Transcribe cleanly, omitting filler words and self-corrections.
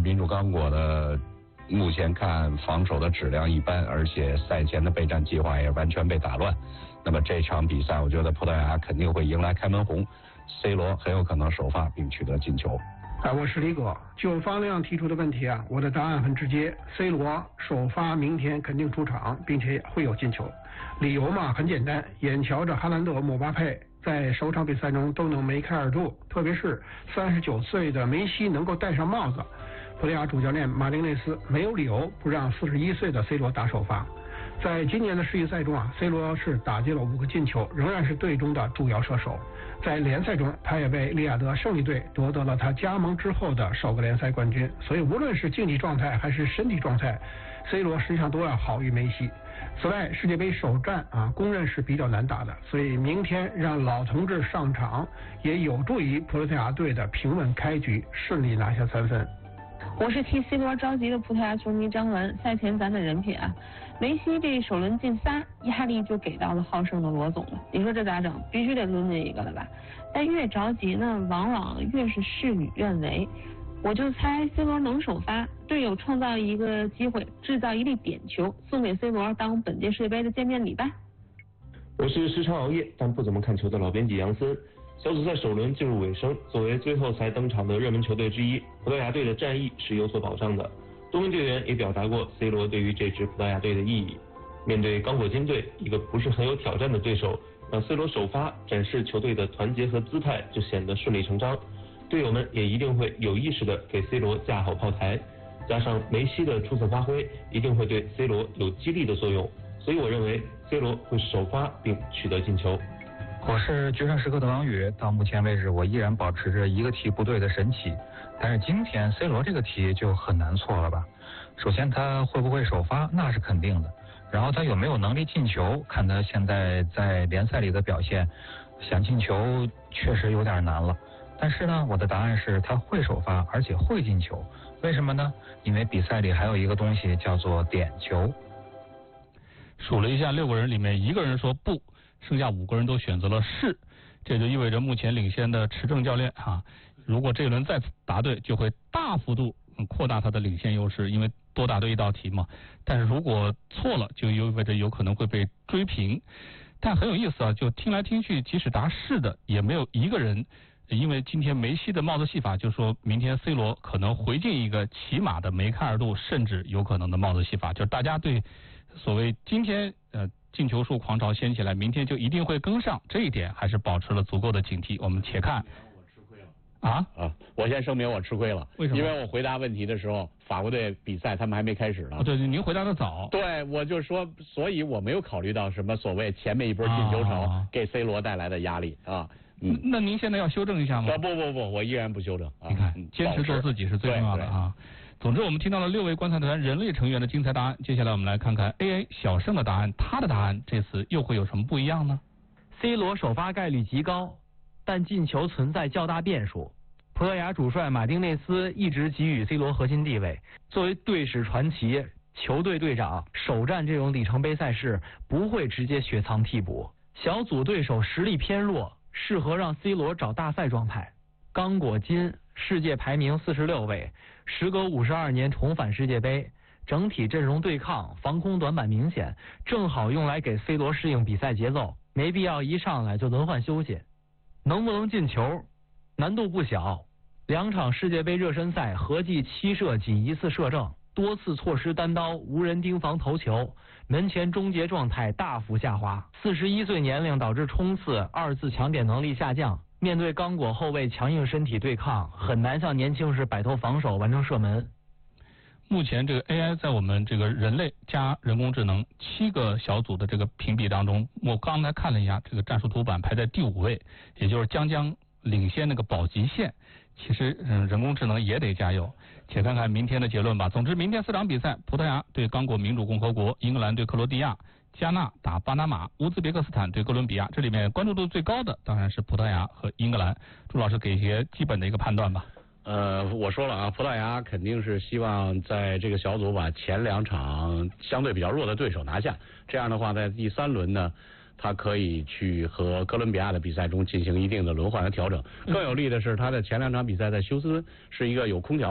民主刚果的目前看防守的质量一般，而且赛前的备战计划也完全被打乱。那么这场比赛，我觉得葡萄牙肯定会迎来开门红 ，C 罗很有可能首发并取得进球。 我是李哥。就方亮提出的问题啊，我的答案很直接 ，C 罗首发明天肯定出场，并且会有进球。理由嘛很简单，眼瞧着哈兰德、姆巴佩在首场比赛中都能梅开二度，特别是39岁的梅西能够戴上帽子，葡萄牙主教练马丁内斯没有理由不让41岁的 C 罗打首发。在今年的世预赛中啊 ，C 罗是打进了5个进球，仍然是队中的主要射手。在联赛中，他也为利雅得胜利队夺得了他加盟之后的首个联赛冠军。所以，无论是竞技状态还是身体状态 ，C 罗实际上都要好于梅西。此外，世界杯首战公认是比较难打的，所以明天让老同志上场，也有助于葡萄牙队的平稳开局，顺利拿下3分。 我是替 C 罗着急的葡萄牙球迷张文。赛前咱的人品啊，梅西这首轮进3，压力就给到了好胜的罗总了。你说这咋整？必须得抡进一个了吧？但越着急呢，往往越是事与愿违。我就猜 C 罗能首发，队友创造一个机会，制造一粒点球，送给 C 罗当本届世界杯的见面礼吧。 我是时常熬夜但不怎么看球的老编辑杨森。小组赛首轮进入尾声，作为最后才登场的热门球队之一，葡萄牙队的战意是有所保障的。多名队员也表达过 C 罗对于这支葡萄牙队的意义。面对刚果金队一个不是很有挑战的对手，让 C 罗首发展示球队的团结和姿态就显得顺理成章。队友们也一定会有意识的给 C 罗架好炮台，加上梅西的出色发挥，一定会对 C 罗有激励的作用。所以我认为 C 罗会首发并取得进球。 我是决胜时刻的王宇，到目前为止我依然保持着一个题不对的神奇，但是今天 C 罗这个题就很难错了吧。首先他会不会首发那是肯定的，然后他有没有能力进球，看他现在在联赛里的表现，想进球确实有点难了。但是呢，我的答案是他会首发而且会进球。为什么呢？因为比赛里还有一个东西叫做点球。 数了一下6个人里面1个人说不，剩下5个人都选择了是，这就意味着目前领先的持正教练如果这一轮再答对，就会大幅度扩大他的领先优势，因为多答对一道题嘛。但是如果错了，就意味着有可能会被追平。但很有意思就听来听去，即使答是的，也没有1个人因为今天梅西的帽子戏法，就说明天 C 罗可能回进一个起码的梅开二度，甚至有可能的帽子戏法，就是大家对所谓今天进球数狂潮掀起来，明天就一定会跟上，这一点还是保持了足够的警惕。我们且看。 我先声明我吃亏了。 为什么？ 因为我回答问题的时候，法国队比赛他们还没开始呢。 对，您回答的早。 对，我就说，所以我没有考虑到什么所谓前面一波进球潮给 C 罗带来的压力那您现在要修正一下吗？ 不，我依然不修正。 你看，坚持做自己是最重要的总之，我们听到了6位观赛团人类成员的精彩答案。接下来我们来看看 AA 小胜的答案，他的答案这次又会有什么不一样呢 ？C 罗首发概率极高，但进球存在较大变数。葡萄牙主帅马丁内斯一直给予 C 罗核心地位，作为队史传奇、球队队长，首战这种里程碑赛事不会直接雪藏替补。小组对手实力偏弱，适合让 C 罗找大赛状态。刚果金世界排名46位，时隔52年重返世界杯，整体阵容对抗、防空短板明显，正好用来给 C 罗适应比赛节奏，没必要一上来就轮换休息。能不能进球？难度不小，2场世界杯热身赛合计7射仅1次射正，多次错失单刀，无人盯防头球，门前终结状态大幅下滑。41岁年龄导致冲刺、2次抢点能力下降，面对刚果后卫强硬身体对抗，很难像年轻时摆脱防守完成射门。 目前这个 AI 在我们这个人类加人工智能7个小组的这个评比当中，我刚才看了一下这个战术图板，排在第5位，也就是将领先那个保级线。其实人工智能也得加油。且看看明天的结论吧。总之明天4场比赛，葡萄牙对刚果民主共和国，英格兰对克罗地亚，加纳打巴拿马，乌兹别克斯坦对哥伦比亚。这里面关注度最高的当然是葡萄牙和英格兰。朱老师给一些基本的一个判断吧。 我说了葡萄牙肯定是希望在这个小组把前2场相对比较弱的对手拿下，这样的话在第3轮呢，他可以去和哥伦比亚的比赛中进行一定的轮换和调整。更有利的是，他的前2场比赛在休斯敦是一个有空调